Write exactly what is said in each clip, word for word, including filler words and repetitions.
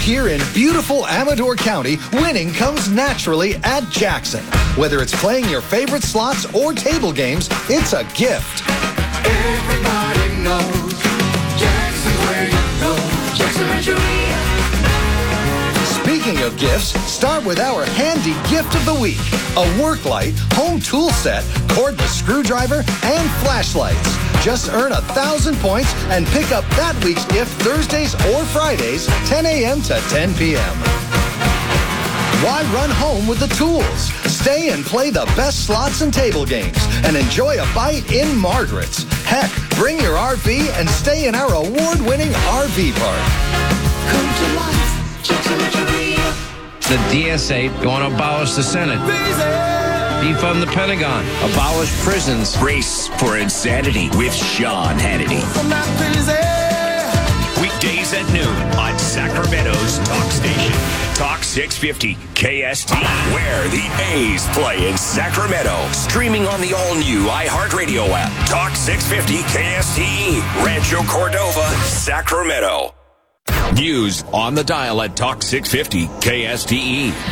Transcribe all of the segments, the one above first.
here in beautiful Amador County, winning comes naturally at Jackson. Whether it's playing your favorite slots or table games, it's a gift. Everybody knows Jackson's where you go. Jackson Rancheria. Speaking of gifts, start with our handy gift of the week. A work light, home tool set, cordless screwdriver, and flashlights. Just earn a thousand points and pick up that week's gift Thursdays or Fridays, ten a.m. to ten p.m. Why run home with the tools? Stay and play the best slots and table games and enjoy a bite in Margaret's. Heck, bring your R V and stay in our award-winning R V park. Come to life, Jackson Rancheria. The D S A going to abolish the Senate. Defund the Pentagon. Abolish prisons. Race for Insanity with Sean Hannity. Weekdays at noon on Sacramento's Talk Station. Talk six fifty K S T, where the A's play in Sacramento. Streaming on the all-new iHeartRadio app. Talk six fifty K S T E, Rancho Cordova, Sacramento. News on the dial at Talk six fifty K S T E.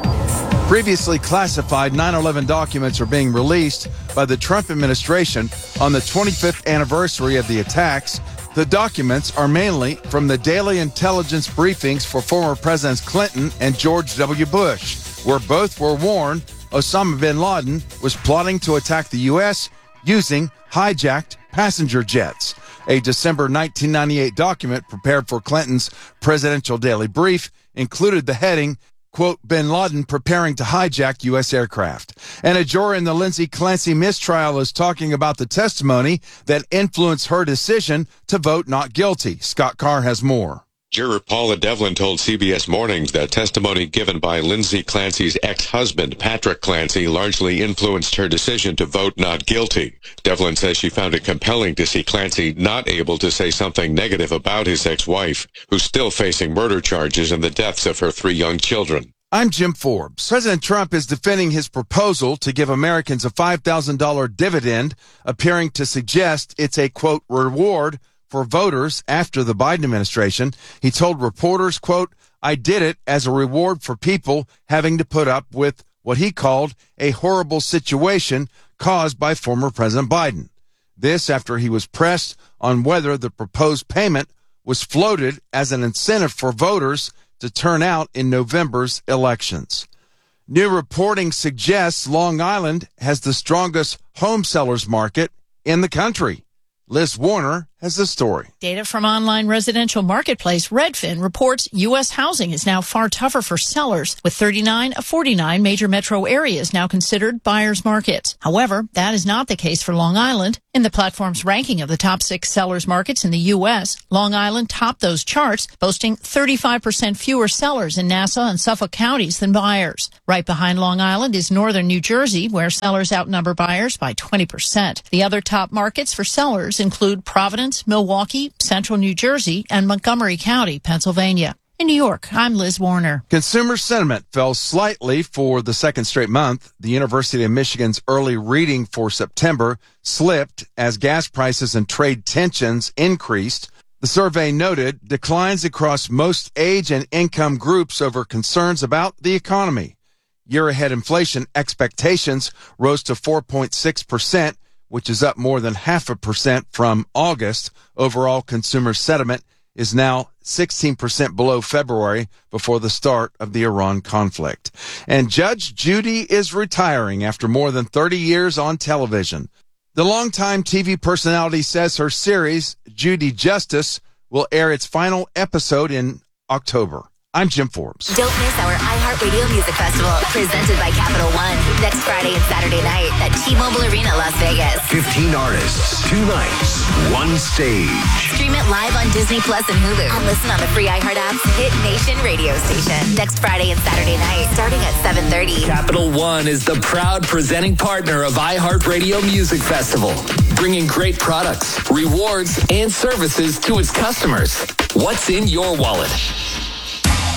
Previously classified nine eleven documents are being released by the Trump administration on the twenty-fifth anniversary of the attacks. The documents are mainly from the daily intelligence briefings for former Presidents Clinton and George W. Bush, where both were warned Osama bin Laden was plotting to attack the U S using hijacked passenger jets. A December nineteen ninety-eight document prepared for Clinton's presidential daily brief included the heading, quote, bin Laden preparing to hijack U S aircraft. And a juror in the Lindsay Clancy mistrial is talking about the testimony that influenced her decision to vote not guilty. Scott Carr has more. Juror Paula Devlin told C B S Mornings that testimony given by Lindsay Clancy's ex-husband, Patrick Clancy, largely influenced her decision to vote not guilty. Devlin says she found it compelling to see Clancy not able to say something negative about his ex-wife, who's still facing murder charges in the deaths of her three young children. I'm Jim Forbes. President Trump is defending his proposal to give Americans a five thousand dollars dividend, appearing to suggest it's a, quote, reward for voters after the Biden administration. He told reporters, quote, I did it as a reward for people having to put up with what he called a horrible situation caused by former President Biden. This after he was pressed on whether the proposed payment was floated as an incentive for voters to turn out in November's elections. New reporting suggests Long Island has the strongest home sellers market in the country. Liz Warner has the story. Data from online residential marketplace Redfin reports U S housing is now far tougher for sellers, with thirty-nine of forty-nine major metro areas now considered buyers' markets. However, that is not the case for Long Island. In the platform's ranking of the top six sellers markets in the U S, Long Island topped those charts, boasting thirty-five percent fewer sellers in Nassau and Suffolk counties than buyers. Right behind Long Island is northern New Jersey, where sellers outnumber buyers by twenty percent. The other top markets for sellers include Providence, Milwaukee, Central New Jersey, and Montgomery County, Pennsylvania. In New York, I'm Liz Warner. Consumer sentiment fell slightly for the second straight month. The University of Michigan's early reading for September slipped as gas prices and trade tensions increased. The survey noted declines across most age and income groups over concerns about the economy. Year-ahead inflation expectations rose to four point six percent, which is up more than half a percent from August. Overall consumer sentiment is now sixteen percent below February before the start of the Iran conflict. And Judge Judy is retiring after more than thirty years on television. The longtime T V personality says her series, Judy Justice, will air its final episode in October. I'm Jim Forbes. Don't miss our iHeartRadio Music Festival, presented by Capital One, next Friday and Saturday night at T-Mobile Arena, Las Vegas. fifteen artists, two nights, one stage. Stream it live on Disney Plus and Hulu, and listen on the free iHeart app's Hit Nation radio station. Next Friday and Saturday night, starting at seven thirty. Capital One is the proud presenting partner of iHeartRadio Music Festival, bringing great products, rewards, and services to its customers. What's in your wallet?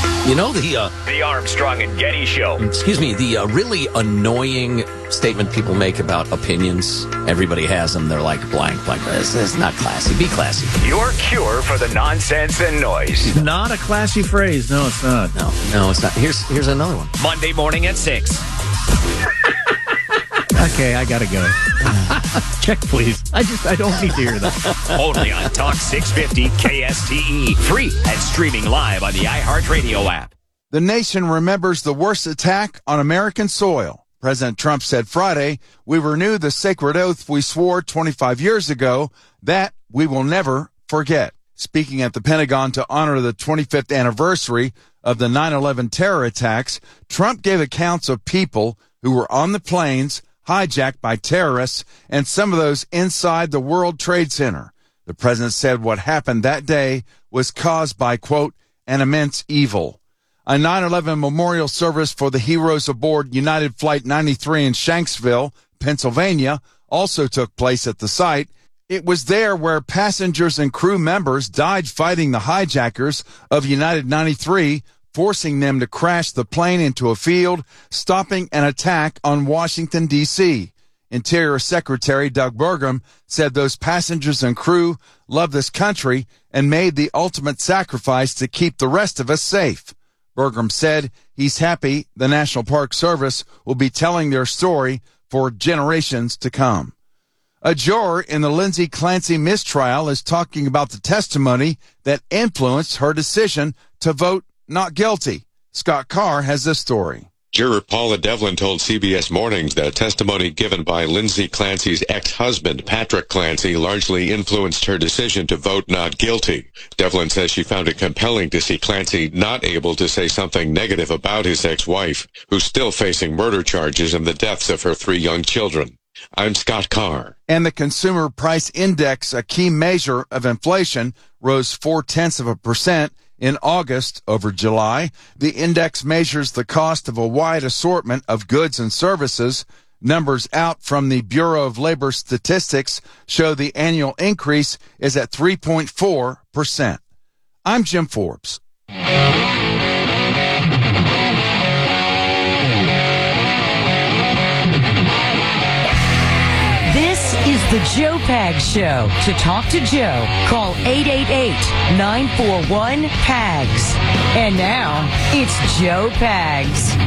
You know, the, uh, The Armstrong and Getty Show. excuse me, the uh, really annoying statement people make about opinions. Everybody has them. They're like blank, blank. It's, it's not classy. Be classy. Your cure for the nonsense and noise. Not a classy phrase. No, it's not. No, no, it's not. Here's here's another one. Monday morning at six. Okay, I gotta go. Check, please. I just, I don't need to hear that. Only on Talk six fifty K S T E. Free and streaming live on the iHeartRadio app. The nation remembers the worst attack on American soil. President Trump said Friday, we renew the sacred oath we swore twenty-five years ago that we will never forget. Speaking at the Pentagon to honor the twenty-fifth anniversary of the nine eleven terror attacks, Trump gave accounts of people who were on the planes hijacked by terrorists and some of those inside the World Trade Center. The president said what happened that day was caused by, quote, an immense evil. A nine eleven memorial service for the heroes aboard United Flight ninety-three in Shanksville, Pennsylvania, also took place at the site. It was there where passengers and crew members died fighting the hijackers of United ninety-three, forcing them to crash the plane into a field, stopping an attack on Washington, D C Interior Secretary Doug Burgum said those passengers and crew love this country and made the ultimate sacrifice to keep the rest of us safe. Burgum said he's happy the National Park Service will be telling their story for generations to come. A juror in the Lindsay Clancy mistrial is talking about the testimony that influenced her decision to vote not guilty. Scott Carr has this story. Juror Paula Devlin told C B S Mornings that testimony given by Lindsay Clancy's ex-husband, Patrick Clancy, largely influenced her decision to vote not guilty. Devlin says she found it compelling to see Clancy not able to say something negative about his ex-wife, who's still facing murder charges and the deaths of her three young children. I'm Scott Carr. And the Consumer Price Index, a key measure of inflation, rose four-tenths of a percent in August over July. The index measures the cost of a wide assortment of goods and services. Numbers out from the Bureau of Labor Statistics show the annual increase is at three point four percent. I'm Jim Forbes. This is the Joe Pags Show. To talk to Joe, call eight eight eight, nine four one, P A G S. And now, it's Joe Pags.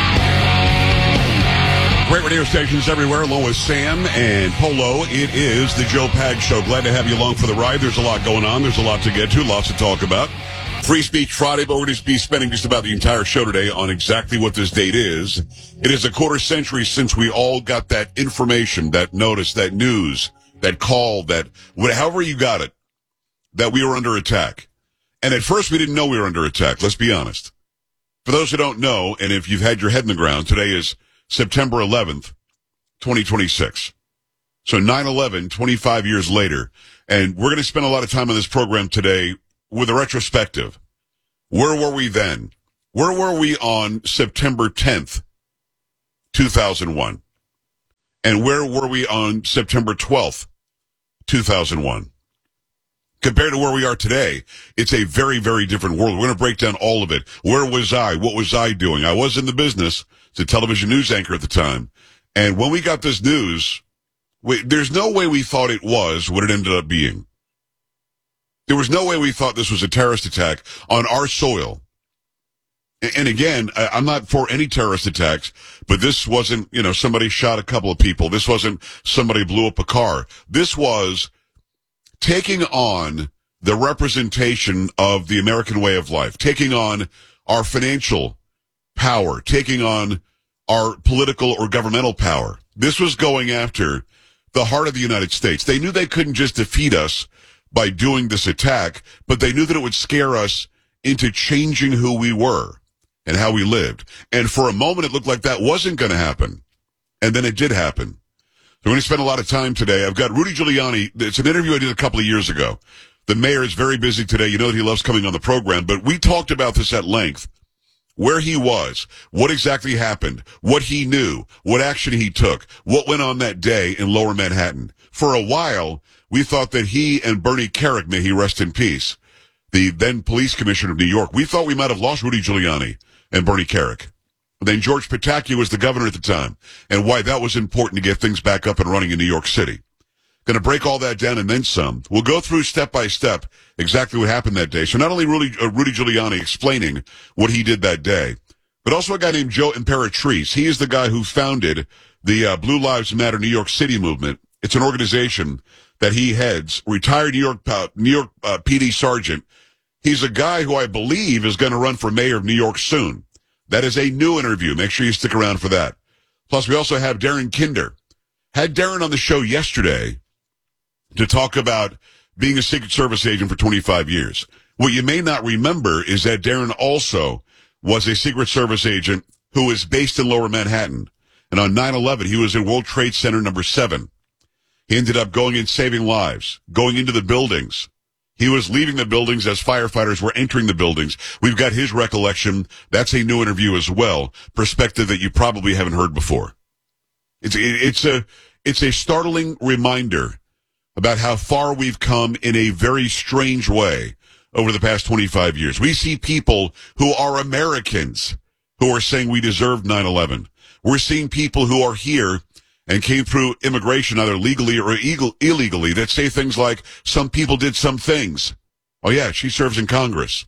Great radio stations everywhere, along with Sam and Polo. It is the Joe Pags Show. Glad to have you along for the ride. There's a lot going on. There's a lot to get to, lots to talk about. Free Speech Friday, but we're going to be spending just about the entire show today on exactly what this date is. It is a quarter century since we all got that information, that notice, that news, that call, that however you got it, that we were under attack. And at first we didn't know we were under attack, let's be honest. For those who don't know, and if you've had your head in the ground, today is September eleventh, twenty twenty-six. So nine eleven, twenty-five years later. And we're going to spend a lot of time on this program today with a retrospective. Where were we then? Where were we on September tenth, two thousand one? And where were we on September twelfth, two thousand one? Compared to where we are today, it's a very, very different world. We're going to break down all of it. Where was I? What was I doing? I was in the business, as a television news anchor at the time. And when we got this news, we, there's no way we thought it was what it ended up being. There was no way we thought this was a terrorist attack on our soil. And again, I'm not for any terrorist attacks, but this wasn't, you know, somebody shot a couple of people. This wasn't somebody blew up a car. This was taking on the representation of the American way of life, taking on our financial power, taking on our political or governmental power. This was going after the heart of the United States. They knew they couldn't just defeat us by doing this attack, but they knew that it would scare us into changing who we were and how we lived. And for a moment, it looked like that wasn't going to happen. And then it did happen. So we're going to spend a lot of time today. I've got Rudy Giuliani. It's an interview I did a couple of years ago. The mayor is very busy today. You know that he loves coming on the program, but we talked about this at length. Where he was, what exactly happened, what he knew, what action he took, what went on that day in Lower Manhattan. For a while, we thought that he and Bernie Kerik, may he rest in peace, the then police commissioner of New York. We thought we might have lost Rudy Giuliani and Bernie Kerik. Then George Pataki was the governor at the time, and why that was important to get things back up and running in New York City. Going to break all that down and then some. We'll go through step by step exactly what happened that day. So not only Rudy, uh, Rudy Giuliani explaining what he did that day, but also a guy named Joe Imperatrice. He is the guy who founded the uh, Blue Lives Matter New York City movement. It's an organization that he heads, retired New York, uh, New York uh, P D sergeant. He's a guy who I believe is going to run for mayor of New York soon. That is a new interview. Make sure you stick around for that. Plus, we also have Darren Kinder. Had Darren on the show yesterday to talk about being a Secret Service agent for twenty-five years. What you may not remember is that Darren also was a Secret Service agent who is based in Lower Manhattan. And on nine eleven, he was in World Trade Center number seven. He ended up going and saving lives, going into the buildings. He was leaving the buildings as firefighters were entering the buildings. We've got his recollection. That's a new interview as well. Perspective that you probably haven't heard before. It's, it's a, it's a startling reminder about how far we've come in a very strange way over the past twenty-five years. We see people who are Americans who are saying we deserved nine eleven. We're seeing people who are here and came through immigration either legally or illegal, illegally that say things like, some people did some things. Oh yeah, she serves in Congress.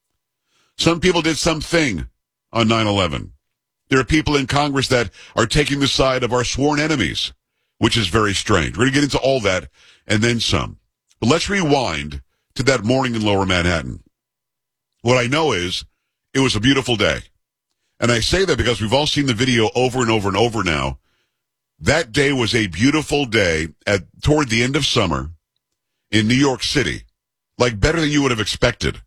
Some people did something on nine eleven. There are people in Congress that are taking the side of our sworn enemies, which is very strange. We're going to get into all that and then some. But let's rewind to that morning in Lower Manhattan. What I know is it was a beautiful day. And I say that because we've all seen the video over and over and over now. That day was a beautiful day at toward the end of summer in New York City, like better than you would have expected.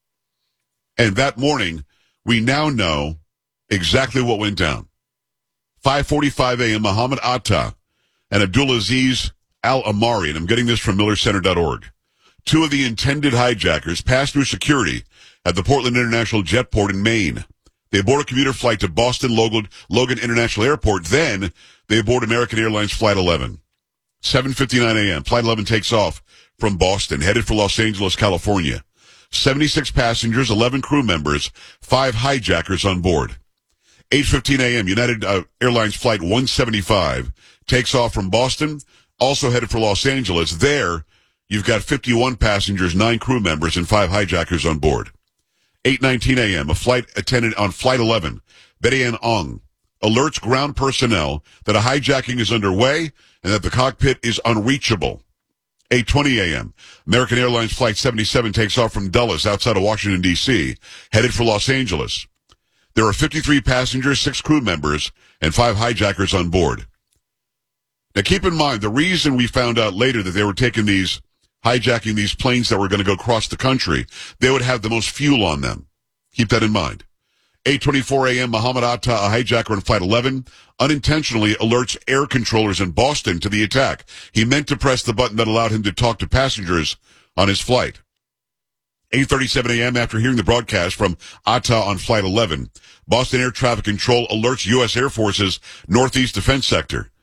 And that morning, we now know exactly what went down. five forty-five a.m., Muhammad Atta and Abdulaziz Al-Amari, and I'm getting this from Miller Center dot org, two of the intended hijackers passed through security at the Portland International Jetport in Maine. They board a commuter flight to Boston Logan, Logan International Airport. Then they board American Airlines Flight eleven. seven fifty-nine a.m. Flight eleven takes off from Boston, headed for Los Angeles, California. seventy-six passengers, eleven crew members, five hijackers on board. eight fifteen a.m. United uh, Airlines Flight one seventy-five takes off from Boston, also headed for Los Angeles. There, you've got fifty-one passengers, nine crew members, and five hijackers on board. eight nineteen a.m., a flight attendant on Flight eleven, Betty Ann Ong, alerts ground personnel that a hijacking is underway and that the cockpit is unreachable. eight twenty a.m., American Airlines Flight seventy-seven takes off from Dulles outside of Washington, D C, headed for Los Angeles. There are fifty-three passengers, six crew members, and five hijackers on board. Now keep in mind, the reason we found out later that they were taking these hijacking these planes that were going to go across the country, they would have the most fuel on them. Keep that in mind. eight twenty-four a.m., Muhammad Atta, a hijacker on Flight eleven, unintentionally alerts air controllers in Boston to the attack. He meant to press the button that allowed him to talk to passengers on his flight. eight thirty-seven a.m., after hearing the broadcast from Atta on Flight eleven, Boston Air Traffic Control alerts U S. Air Force's Northeast Defense Sector.